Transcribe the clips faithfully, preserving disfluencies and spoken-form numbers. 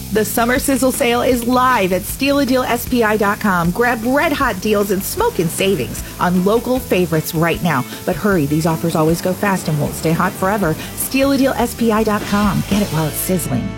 The Summer Sizzle Sale is live at steal a deal S P I dot com. Grab red-hot deals and smoking savings on local favorites right now. But hurry, these offers always go fast and won't stay hot forever. steal a deal S P I dot com. Get it while it's sizzling.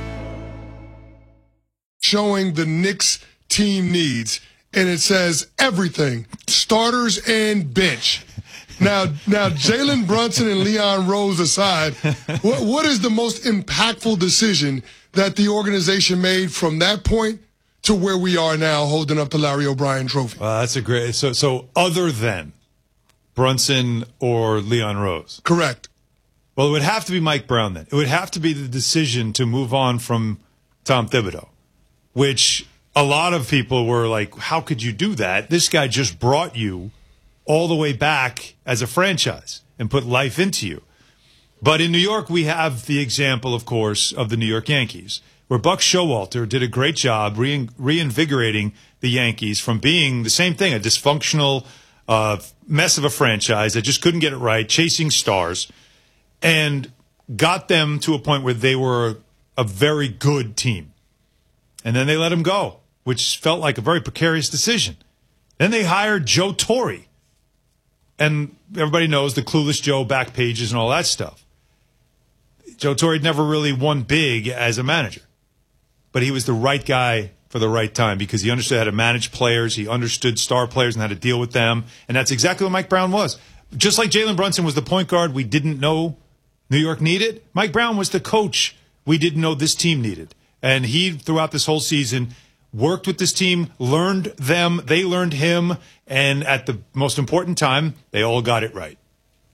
Showing the Knicks team needs, and it says everything, starters and bench. Now, now, Jalen Brunson and Leon Rose aside, what, what is the most impactful decision that the organization made from that point to where we are now, holding up the Larry O'Brien Trophy? Uh, that's a great. So, so other than Brunson or Leon Rose, correct. Well, it would have to be Mike Brown then. It would have to be the decision to move on from Tom Thibodeau, which a lot of people were like, "How could you do that? This guy just brought you all the way back as a franchise and put life into you." But in New York, we have the example, of course, of the New York Yankees, where Buck Showalter did a great job re- reinvigorating the Yankees from being the same thing, a dysfunctional uh, mess of a franchise that just couldn't get it right, chasing stars, and got them to a point where they were a very good team. And then they let him go, which felt like a very precarious decision. Then they hired Joe Torre. And everybody knows the Clueless Joe back pages and all that stuff. Joe Torre never really won big as a manager. But he was the right guy for the right time because he understood how to manage players. He understood star players and how to deal with them. And that's exactly what Mike Brown was. Just like Jalen Brunson was the point guard we didn't know New York needed, Mike Brown was the coach we didn't know this team needed. And he, throughout this whole season, worked with this team, learned them, they learned him, and at the most important time, they all got it right.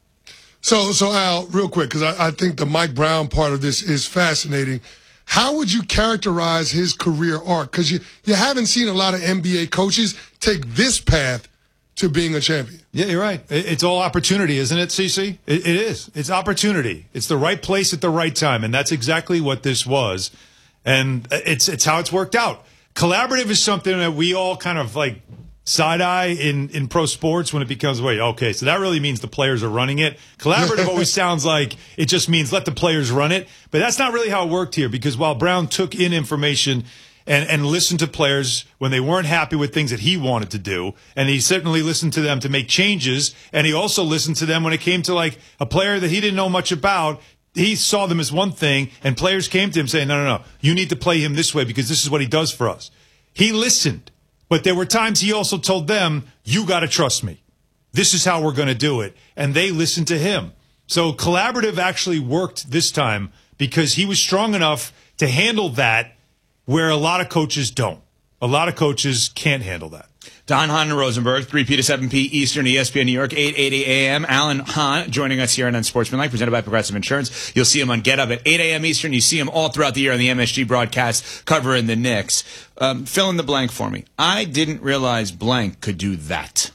So, so Al, real quick, because I, I think the Mike Brown part of this is fascinating. How would you characterize his career arc? Because you, you haven't seen a lot of N B A coaches take this path to being a champion. Yeah, you're right. It's all opportunity, isn't it, Cece? It, it is. It's opportunity. It's the right place at the right time, and that's exactly what this was. And it's it's how it's worked out. Collaborative is something that we all kind of like side-eye in, in pro sports when it becomes, wait, okay, so that really means the players are running it. Collaborative always sounds like it just means let the players run it. But that's not really how it worked here, because while Brown took in information and, and listened to players when they weren't happy with things that he wanted to do, and he certainly listened to them to make changes, and he also listened to them when it came to like a player that he didn't know much about. He saw them as one thing, and players came to him saying, no, no, no, you need to play him this way because this is what he does for us. He listened, but there were times he also told them, you got to trust me. This is how we're going to do it. And they listened to him. So collaborative actually worked this time because he was strong enough to handle that where a lot of coaches don't. A lot of coaches can't handle that. Don Hahn and Rosenberg, three p to seven p Eastern, E S P N New York, eight eighty a m Alan Hahn joining us here on Unsportsmanlike, presented by Progressive Insurance. You'll see him on Get Up at eight a m Eastern. You see him all throughout the year on the M S G broadcast covering the Knicks. Um, fill in the blank for me. I didn't realize blank could do that.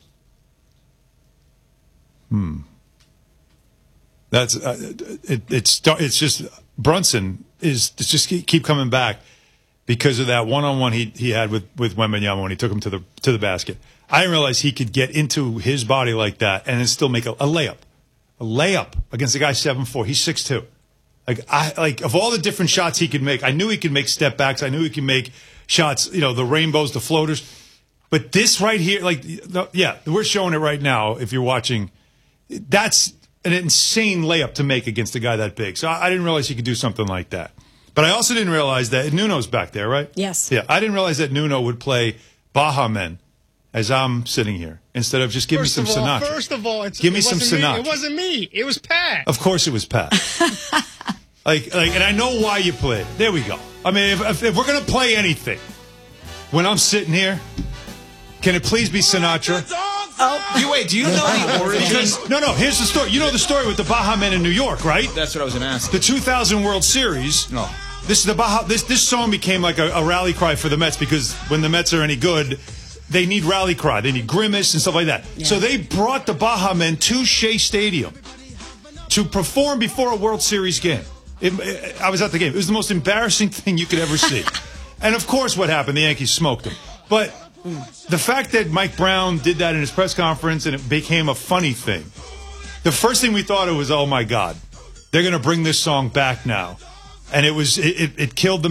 Hmm. That's uh, it, it's it's just Brunson is just keep coming back. Because of that one-on-one he he had with with Wembanyama when he took him to the to the basket, I didn't realize he could get into his body like that and then still make a, a layup, a layup against a guy seven four. He's six two. Like I like of all the different shots he could make, I knew he could make step backs. I knew he could make shots, you know, the rainbows, the floaters. But this right here, like yeah, we're showing it right now. If you're watching, that's an insane layup to make against a guy that big. So I, I didn't realize he could do something like that. But I also didn't realize that Nuno's back there, right? Yes. Yeah, I didn't realize that Nuno would play Baha Men as I'm sitting here instead of just give first me some of all, Sinatra. First of all, it's, give me it some Sinatra. Me. It wasn't me. It was Pat. Of course it was Pat. like, like, and I know why you played. There we go. I mean, if, if, if we're going to play anything, when I'm sitting here, can it please be Sinatra? Oh, you wait. Do you know the origin? Because, no, no. Here's the story. You know the story with the Baha Men in New York, right? That's what I was going to ask. The two thousand World Series. No. This is the Baja, this this song became like a, a rally cry for the Mets because when the Mets are any good, they need rally cry. They need grimace and stuff like that. Yeah. So they brought the Baha Men to Shea Stadium to perform before a World Series game. It, it, I was at the game. It was the most embarrassing thing you could ever see. And of course, what happened? The Yankees smoked them. But the fact that Mike Brown did that in his press conference and it became a funny thing. The first thing we thought it was, oh my God, they're going to bring this song back now. And it was it, it, it killed the